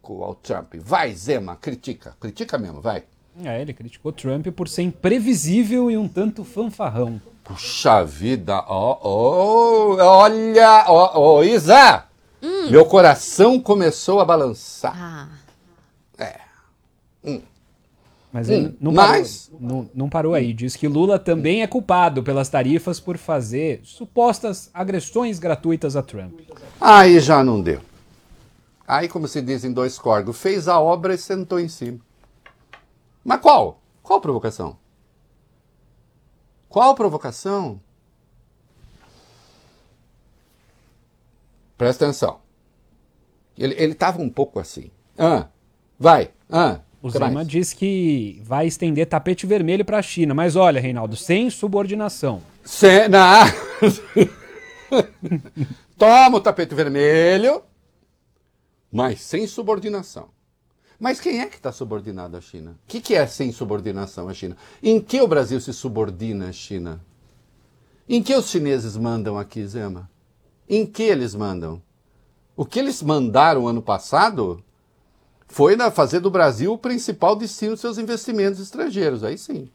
crítico ao Trump. Vai, Zema, critica mesmo, vai. Ele criticou Trump por ser imprevisível e um tanto fanfarrão. Puxa vida, olha, Isa, meu coração começou a balançar. Mas ele não parou aí. Diz que Lula também é culpado pelas tarifas por fazer supostas agressões gratuitas a Trump. Aí já não deu. Aí, como se diz em dois córregos, fez a obra e sentou em cima. Mas qual? Qual provocação? Qual provocação? Presta atenção. Ele estava um pouco assim. O Zema diz que vai estender tapete vermelho para a China. Mas olha, Reinaldo, sem subordinação. Toma o tapete vermelho, mas sem subordinação. Mas quem é que está subordinado à China? O que é sem subordinação à China? Em que o Brasil se subordina à China? Em que os chineses mandam aqui, Zema? Em que eles mandam? O que eles mandaram ano passado foi fazer do Brasil o principal destino dos seus investimentos estrangeiros. Aí sim.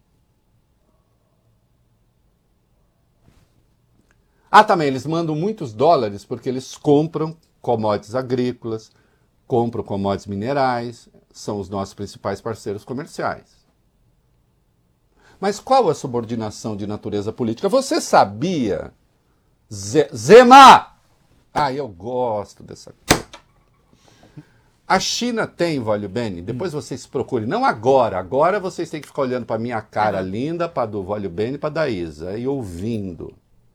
Também eles mandam muitos dólares porque eles compram commodities agrícolas, compram commodities minerais, são os nossos principais parceiros comerciais. Mas qual a subordinação de natureza política? Você sabia, Zema? Eu gosto dessa coisa. A China tem, Vólio Bene, depois vocês procurem, não agora, agora vocês têm que ficar olhando para minha cara linda, para do Vólio Bene e para da Isa, e ouvindo.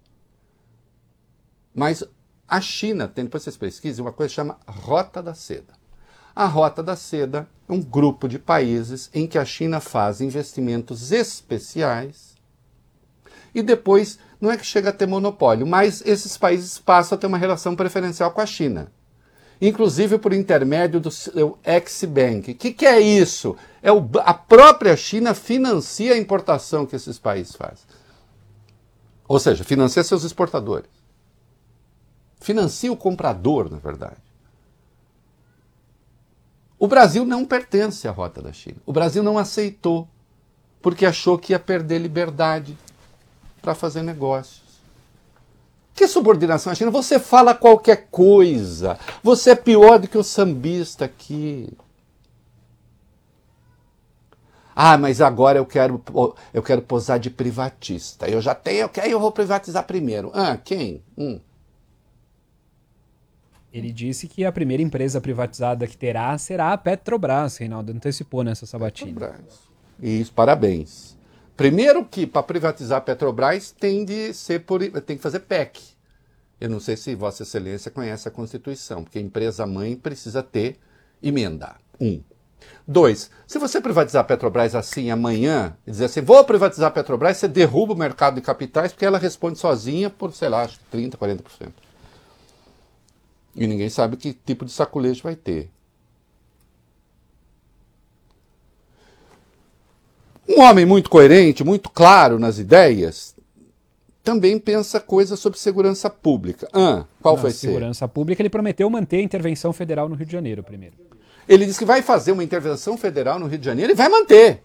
Mas a China tem, depois vocês pesquisem, uma coisa que chama Rota da Seda. A Rota da Seda é um grupo de países em que a China faz investimentos especiais e depois não é que chega a ter monopólio, mas esses países passam a ter uma relação preferencial com a China. Inclusive por intermédio do Ex-Bank. O que é isso? A própria China financia a importação que esses países fazem. Ou seja, financia seus exportadores. Financia o comprador, na verdade. O Brasil não pertence à Rota da China. O Brasil não aceitou, porque achou que ia perder liberdade para fazer negócios. Que subordinação à China? Você fala qualquer coisa. Você é pior do que o sambista aqui. Mas agora eu quero posar de privatista. Eu vou privatizar primeiro. Quem? Ele disse que a primeira empresa privatizada que terá será a Petrobras, Reinaldo antecipou nessa sabatina. Petrobras. Isso, parabéns. Primeiro que para privatizar a Petrobras tem que fazer PEC. Eu não sei se Vossa Excelência conhece a Constituição, porque a empresa-mãe precisa ter emenda. 2, se você privatizar a Petrobras assim amanhã, e dizer assim, vou privatizar a Petrobras, você derruba o mercado de capitais, porque ela responde sozinha por, acho que 30%, 40%. E ninguém sabe que tipo de saculejo vai ter. Um homem muito coerente, muito claro nas ideias, também pensa coisas sobre segurança pública. Qual vai ser? Segurança pública, ele prometeu manter a intervenção federal no Rio de Janeiro primeiro. Ele disse que vai fazer uma intervenção federal no Rio de Janeiro e vai manter.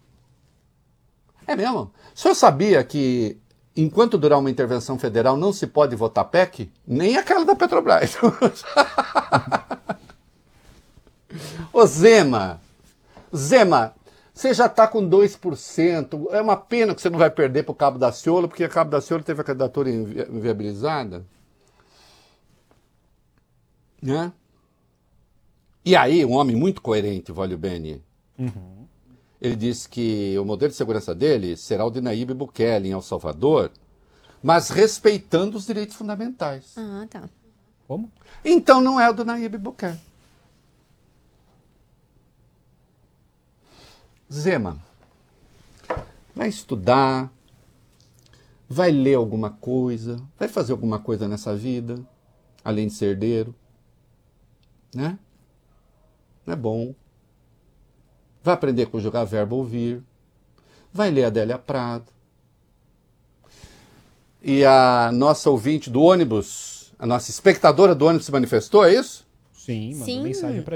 É mesmo? O senhor sabia que enquanto durar uma intervenção federal não se pode votar PEC? Nem aquela da Petrobras. Ô Zema, você já está com 2%. É uma pena que você não vai perder para o Cabo Daciolo, porque a Cabo Daciolo teve a candidatura inviabilizada. Né? E aí, um homem muito coerente, Vólio Bene, ele disse que o modelo de segurança dele será o de Nayib Bukele em El Salvador, mas respeitando os direitos fundamentais. Tá. Como? Então não é o do Nayib Bukele. Zema, vai estudar, vai ler alguma coisa, vai fazer alguma coisa nessa vida, além de ser herdeiro, né? Não é bom. Vai aprender a conjugar verbo ouvir, vai ler Adélia Prado. E a nossa ouvinte do ônibus, a nossa espectadora do ônibus se manifestou, é isso? Sim, mandou mensagem pra